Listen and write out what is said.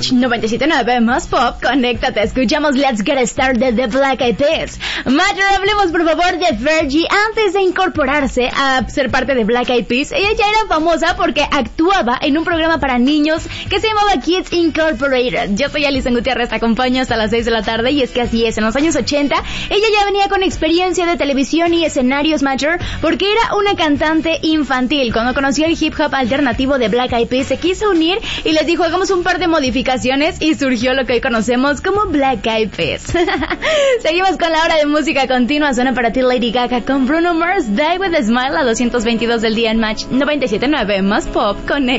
Match 97.9 más pop, conéctate, escuchamos Let's Get Started de The Black Eyed Peas. Matcher, hablemos por favor de Fergie. Antes de incorporarse a ser parte de Black Eyed Peas, ella ya era famosa porque actuaba en un programa para niños que se llamaba Kids Incorporated. Yo soy Alison Gutiérrez, te acompaño hasta las 6 de la tarde y es que así es, en los años 80 ella ya venía con experiencia de televisión y escenarios, Matcher, porque era una cantante infantil. Cuando conoció el hip hop alternativo de Black Eyed Peas se quiso unir y les dijo hagamos un par de modificaciones y surgió lo que hoy conocemos como Black Eyed Peas. Seguimos con la hora de música continua. Suena para ti Lady Gaga con Bruno Mars, Die With A Smile a 222 del día en Match 97.9 más pop. Conecta.